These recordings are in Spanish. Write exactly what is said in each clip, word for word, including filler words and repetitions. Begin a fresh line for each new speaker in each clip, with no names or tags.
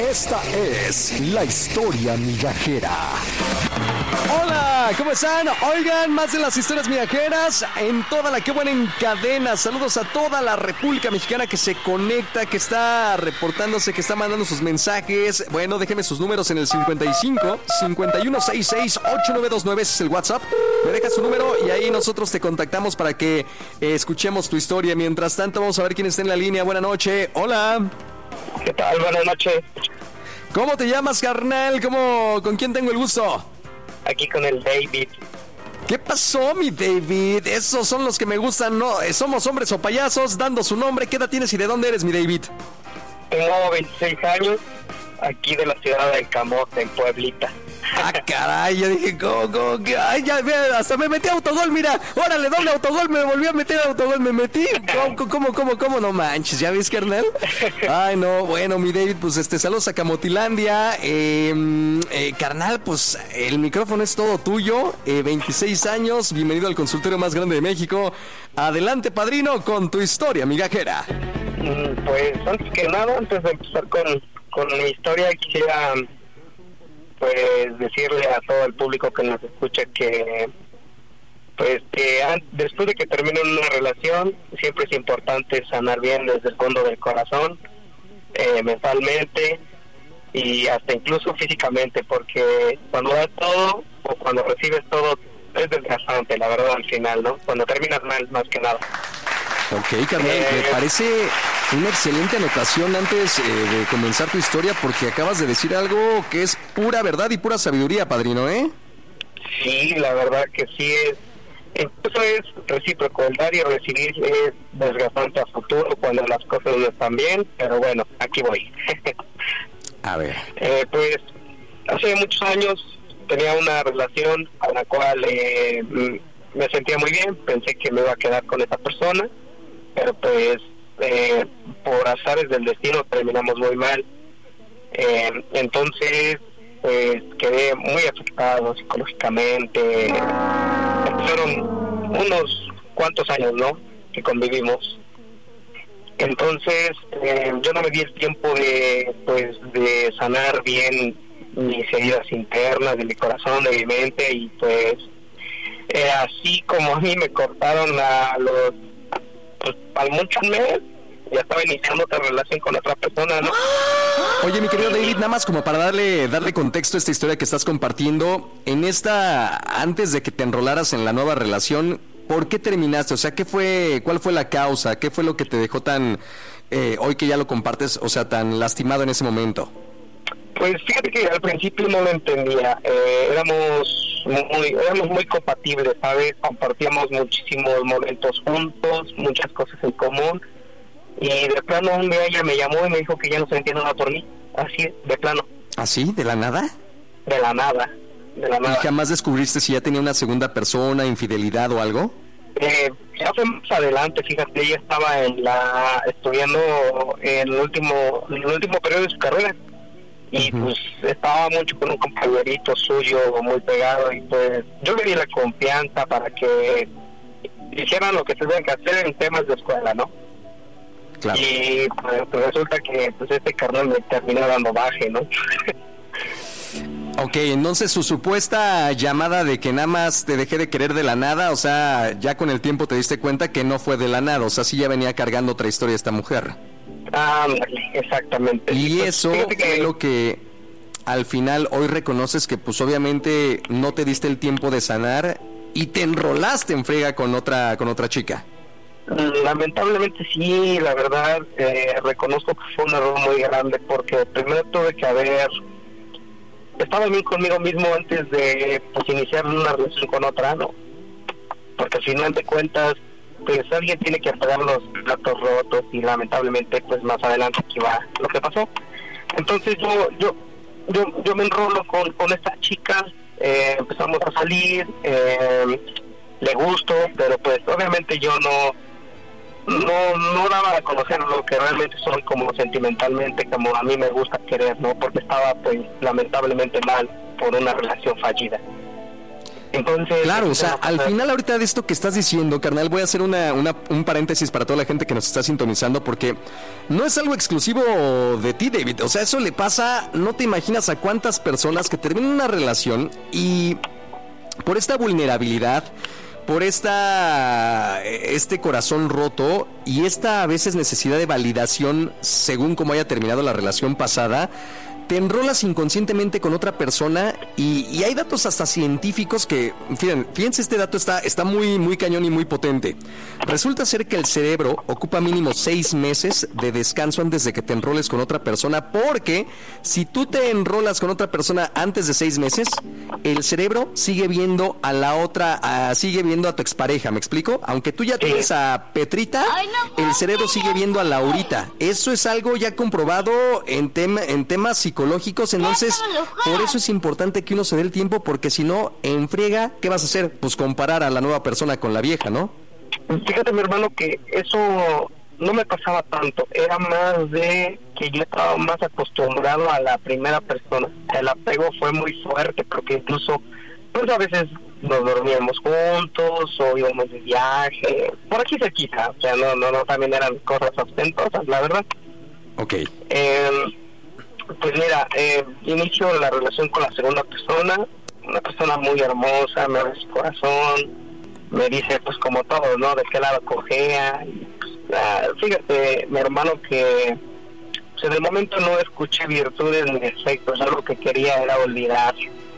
Esta es la historia migajera.
Hola, ¿cómo están? Oigan, más de las historias migajeras en toda la que buena en cadena. Saludos a toda la República Mexicana que se conecta, que está reportándose, que está mandando sus mensajes. Bueno, déjenme sus números en el cincuenta y cinco, cincuenta y uno sesenta y seis, ochenta y nueve veintinueve. Ese es el WhatsApp. Me dejas su número y ahí nosotros te contactamos para que eh, escuchemos tu historia. Mientras tanto, vamos a ver quién está en la línea. Buenas noches. Hola.
¿Qué tal? Buenas noches.
¿Cómo te llamas, carnal? ¿Cómo, ¿Con quién tengo el gusto?
Aquí con el David.
¿Qué pasó, mi David? Esos son los que me gustan, ¿no? Somos hombres o payasos, dando su nombre. ¿Qué edad tienes y de dónde eres, mi David?
Tengo veintiséis años, aquí de la ciudad del Camote, en Pueblita.
Ah, caray, yo dije, ¿cómo, cómo, qué? Ay, ya, mira, hasta me metí a autogol, mira. Órale, doble autogol, me volví a meter a autogol, me metí. ¿Cómo, cómo, cómo, cómo? No manches, ¿ya ves, carnal? Ay, no, bueno, mi David, pues, este, saludos a Camotilandia. Eh, eh, carnal, pues, el micrófono es todo tuyo. Eh, veintiséis años, bienvenido al consultorio más grande de México. Adelante, padrino, con tu historia migajera.
Pues, antes que nada, antes de empezar con, con mi historia, quisiera... pues decirle a todo el público que nos escucha que pues que después de que termine una relación siempre es importante sanar bien desde el fondo del corazón, eh, mentalmente y hasta incluso físicamente, porque cuando das todo o cuando recibes todo es desgastante, la verdad, al final, ¿no? Cuando terminas mal, más que nada.
Ok, carnal, eh, me parece una excelente anotación antes eh, de comenzar tu historia, porque acabas de decir algo que es pura verdad y pura sabiduría, padrino, ¿eh?
Sí, la verdad que sí es. Incluso es recíproco, el dar y recibir es desgastante a futuro cuando las cosas no están bien, pero bueno, aquí voy.
A ver.
Eh, pues, hace muchos años tenía una relación a la cual eh, me sentía muy bien, pensé que me iba a quedar con esa persona, pero pues eh, por azares del destino terminamos muy mal. Eh, entonces pues quedé muy afectado psicológicamente. Fueron unos cuantos años, ¿no?, que convivimos. Entonces eh, yo no me di el tiempo de pues de sanar bien mis heridas internas de mi corazón, de mi mente, y pues eh, así como a mí me cortaron a los pues al mucho un mes, ya estaba iniciando otra relación con otra persona, ¿no?
Oye, mi querido David, nada más como para darle darle contexto a esta historia que estás compartiendo, en esta, antes de que te enrolaras en la nueva relación, ¿por qué terminaste? O sea, ¿qué fue, cuál fue la causa? ¿Qué fue lo que te dejó tan, eh, hoy que ya lo compartes, o sea, tan lastimado en ese momento?
Pues fíjate que al principio no lo entendía, eh, éramos muy éramos muy compatibles, ¿sabes? Compartíamos muchísimos momentos juntos, muchas cosas en común, y de plano un día ella me llamó y me dijo que ya no sentía nada por mí, así, de plano.
¿Así? ¿De la nada?
De la nada, de la nada.
¿Y jamás descubriste si ya tenía una segunda persona, infidelidad o algo?
Eh, ya fue más adelante, fíjate, ella estaba en la estudiando en el último, en el último periodo de su carrera. Y uh-huh. pues estaba mucho con un compañerito suyo muy pegado, y pues yo le di la confianza para que hicieran lo que se deben que hacer en temas de escuela, ¿no? Claro. Y pues, pues resulta que pues este carnal me terminó dando baje, ¿no?
Ok, entonces su supuesta llamada de que nada más te dejé de querer de la nada, o sea, ya con el tiempo te diste cuenta que no fue de la nada, o sea, sí ya venía cargando otra historia esta mujer.
Ah, exactamente.
Y pues, eso que... es lo que al final hoy reconoces que pues obviamente no te diste el tiempo de sanar y te enrolaste en frega con otra con otra chica.
Lamentablemente sí, la verdad, eh, reconozco que fue un error muy grande, porque primero tuve que haber estado bien conmigo mismo antes de pues iniciar una relación con otra, ¿no? Porque al final de cuentas pues alguien tiene que pagar los platos rotos, y lamentablemente pues más adelante aquí va lo que pasó. Entonces yo yo yo, yo me enrolo con, con esta chica, eh, empezamos a salir, eh, le gusto, pero pues obviamente yo no no no daba a conocer lo que realmente soy como sentimentalmente, como a mí me gusta querer, ¿no? Porque estaba pues lamentablemente mal por una relación fallida. Entonces,
claro, o sea,
no
al final ahorita de esto que estás diciendo, carnal, voy a hacer una, una, un paréntesis para toda la gente que nos está sintonizando, porque no es algo exclusivo de ti, David. O sea, eso le pasa, no te imaginas a cuántas personas que terminan una relación y por esta vulnerabilidad, por esta este corazón roto y esta a veces necesidad de validación según cómo haya terminado la relación pasada, te enrolas inconscientemente con otra persona y, y hay datos hasta científicos que, fíjense, fíjense este dato está, está muy, muy cañón y muy potente. Resulta ser que el cerebro ocupa mínimo seis meses de descanso antes de que te enroles con otra persona, porque si tú te enrolas con otra persona antes de seis meses, el cerebro sigue viendo a la otra, a, sigue viendo a tu expareja, ¿me explico? Aunque tú ya tienes a Petrita, el cerebro sigue viendo a Laurita. Eso es algo ya comprobado en, tema, en temas psicológicos. psicológicos, entonces por eso es importante que uno se dé el tiempo, porque si no, en friega, ¿qué vas a hacer? Pues comparar a la nueva persona con la vieja, ¿no?
Fíjate, mi hermano, que eso no me pasaba tanto, era más de que yo estaba más acostumbrado a la primera persona. El apego fue muy fuerte, porque incluso pues a veces nos dormíamos juntos o íbamos de viaje, por aquí cerquita, o sea, no, no, no, también eran cosas ostentosas, la verdad.
Ok.
Eh, Pues mira, eh, inicio la relación con la segunda persona, una persona muy hermosa, me abre su corazón, me dice pues como todo, ¿no? De qué lado cogea. Y, pues, ah, fíjate, mi hermano, que pues, en el momento no escuché virtudes ni defectos, yo lo que quería era olvidar.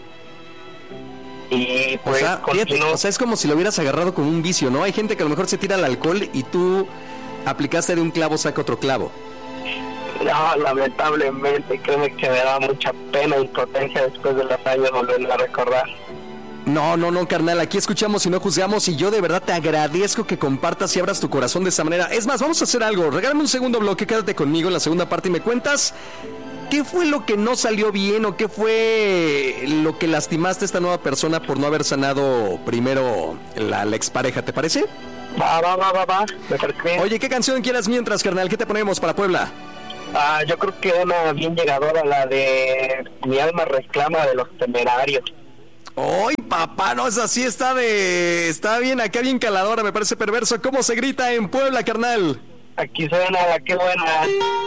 Y pues
o sea,
continuó...
fíjate, o sea, es como si lo hubieras agarrado con un vicio, ¿no? Hay gente que a lo mejor se tira al alcohol y tú aplicaste de un clavo, saca otro clavo.
No, lamentablemente, créeme que me da mucha pena e impotencia después de los años volverlo a recordar.
No, no, no, carnal, aquí escuchamos y no juzgamos, y yo de verdad te agradezco que compartas y abras tu corazón de esa manera. Es más, vamos a hacer algo, regálame un segundo bloque, quédate conmigo en la segunda parte y me cuentas qué fue lo que no salió bien o qué fue lo que lastimaste a esta nueva persona por no haber sanado primero la, la expareja, ¿te parece?
Va, va, va, va, va, me parece.
Oye, ¿qué canción quieras mientras, carnal? ¿Qué te ponemos para Puebla?
Ah, yo creo que una bien llegadora, la de Mi alma reclama, de Los Temerarios.
¡Ay, papá! No, esa sí está de... Está bien, acá bien caladora, me parece perverso. ¿Cómo se grita en Puebla, carnal?
Aquí suena, qué buena.